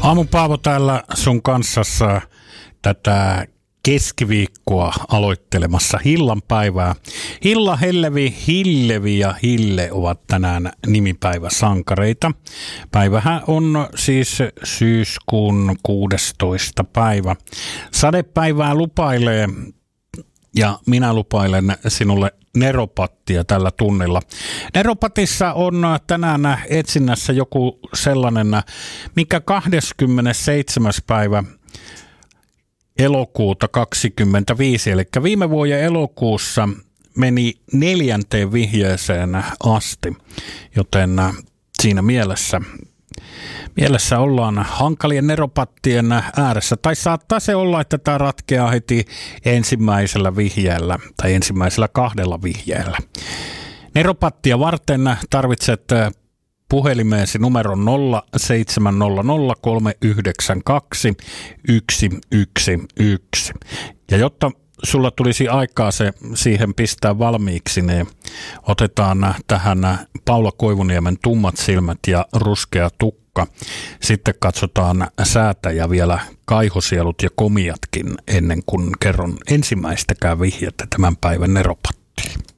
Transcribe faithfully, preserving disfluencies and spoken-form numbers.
Aamu Paavo täällä sun kanssassa tätä keskiviikkoa aloittelemassa Hillan päivää. Hilla, Hellevi, Hillevi ja Hille ovat tänään nimipäiväsankareita. Päivähän on siis syyskuun kuudestoista päivä. Sadepäivää lupailee ja minä lupailen sinulle neropattia tällä tunnilla. Neropatissa on tänään etsinnässä joku sellainen, mikä kahdeskymmenesseitsemäs päivä elokuuta kaksikymmentäviisi, eli viime vuoden elokuussa meni neljänteen vihjeeseen asti, joten siinä mielessä, mielessä ollaan hankalien neropattien ääressä. Tai saattaa se olla, että tämä ratkeaa heti ensimmäisellä vihjeellä tai ensimmäisellä kahdella vihjeellä. Neropattia varten tarvitset puhelimeesi numeron nolla seitsemän nolla nolla kolme yhdeksän kaksi yksi yksi yksi. Ja jotta sulla tulisi aikaa se siihen pistää valmiiksi, niin otetaan tähän Paula Koivuniemen Tummat silmät ja Ruskea tukka. Sitten katsotaan säätä ja vielä Kaihosielut ja komiatkin ennen kuin kerron ensimmäistäkään vihjettä tämän päivän neropattiin.